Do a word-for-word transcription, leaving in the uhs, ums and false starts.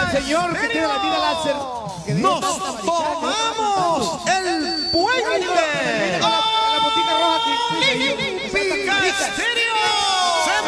el señor que tiene la vida láser. Que de ¡Nos tanta marichaca, tomamos el puente! La, la botica roja que ¡Pica Estéreo!